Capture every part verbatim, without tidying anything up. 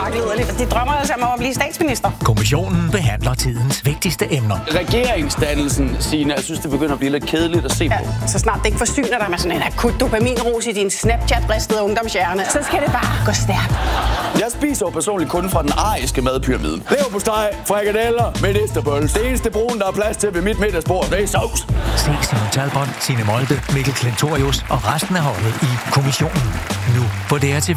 magtliderligt. De drømmer altså om at blive statsminister. Kommissionen behandler tidens vigtigste emner. Regeringsdannelsen, Signe, jeg synes, det begynder at blive lidt kedeligt at se på. Ja, så snart det ikke forsyner dig med sådan en akut dopaminrus i din Snapchat-bristede ungdomshjerne, så skal det bare gå stærkt. Jeg spiser jo personligt kun fra den ariske madpyramide. Leverpostej, frikadeller, medisterbøls. Det eneste brun, der er plads til ved mit middagsbord, det er sovs. Se Simon Talbot, Signe Molde, Mikkel Klentorius og resten af holdet i Kommissionen. Nu på D R T V.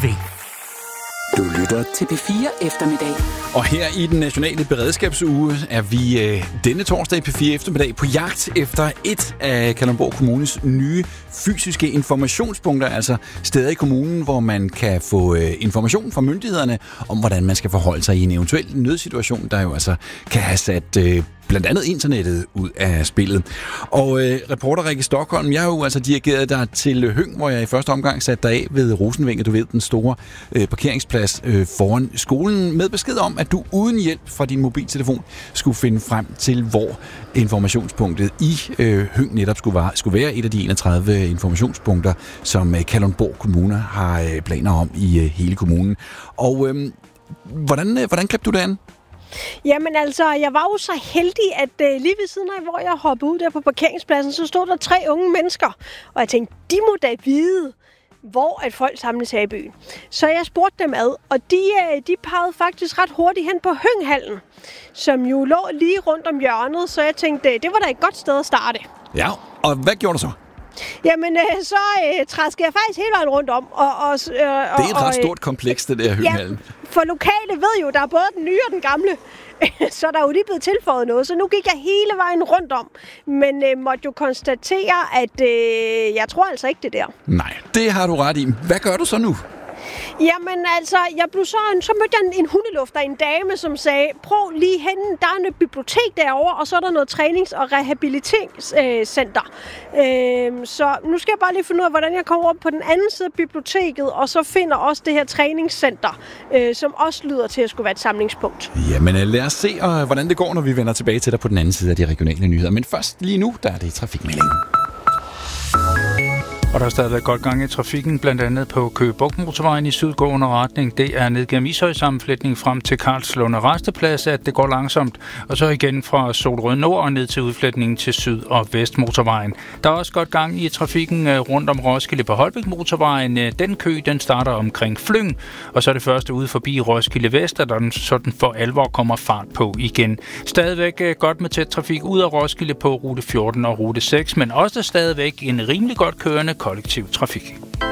Du lytter til P fire Eftermiddag. Og her i den nationale beredskabsuge er vi øh, denne torsdag i P fire Eftermiddag på jagt efter et af Kalundborg Kommunes nye fysiske informationspunkter, altså steder i kommunen, hvor man kan få øh, information fra myndighederne om, hvordan man skal forholde sig i en eventuel nødsituation, der jo altså kan have sat øh, blandt andet internettet ud af spillet. Og øh, reporter Rikke Stockholm, jeg har jo altså dirigeret dig til Høng, hvor jeg i første omgang satte dig af ved Rosenvinge, du ved, den store øh, parkeringsplads øh, foran skolen, med besked om, at du uden hjælp fra din mobiltelefon skulle finde frem til, hvor informationspunktet i øh, Høng netop skulle være, skulle være et af de enogtredive informationspunkter, som øh, Kalundborg Kommune har øh, planer om i øh, hele kommunen. Og øh, hvordan, øh, hvordan greb du det an? Jamen altså, jeg var jo så heldig, at uh, lige ved siden af, hvor jeg hoppede ud der på parkeringspladsen, så stod der tre unge mennesker. Og jeg tænkte, de må da vide, hvor at folk samles her i byen. Så jeg spurgte dem ad, og de, uh, de pegede faktisk ret hurtigt hen på Hønghallen, som jo lå lige rundt om hjørnet. Så jeg tænkte, det var da et godt sted at starte. Ja, og hvad gjorde du så? Jamen, øh, så øh, træskede jeg faktisk hele vejen rundt om. Og, og, øh, det er et og, ret stort kompleks, det der Hønghallen. Ja, for lokale ved jo, der er både den nye og den gamle. Så der er jo lige blevet tilføjet noget. Så nu gik jeg hele vejen rundt om. Men øh, måtte jo konstatere, at øh, jeg tror altså ikke det der. Nej, det har du ret i. Hvad gør du så nu? Jamen altså, jeg blev så, så mødte jeg en, en hundelufter, en dame, som sagde, prøv lige hen, der er et bibliotek derovre, og så er der noget trænings- og rehabiliteringscenter. Øh, så nu skal jeg bare lige finde ud af, hvordan jeg kommer op på den anden side af biblioteket, og så finder også det her træningscenter, øh, som også lyder til at skulle være et samlingspunkt. Jamen lad os se, og, hvordan det går, når vi vender tilbage til dig på den anden side af de regionale nyheder. Men først lige nu, der er det trafikmeldingen. Og der er stadigvæk godt gang i trafikken, blandt andet på Køge Bugt Motorvejen i sydgående retning. Det er ned gennem Ishøj sammenflætning frem til Karlslunde Rasteplads, at det går langsomt. Og så igen fra Solrød Nord og ned til udflætningen til Syd- og Vest Motorvejen. Der er også godt gang i trafikken rundt om Roskilde på Holbæk Motorvejen. Den kø, den starter omkring Flyng, og så er det første ude forbi Roskilde Vest, og der den sådan for alvor kommer fart på igen. Stadigvæk godt med tæt trafik ud af Roskilde på rute fjorten og rute seks, men også stadigvæk en rimelig godt kørende kollektiv trafik.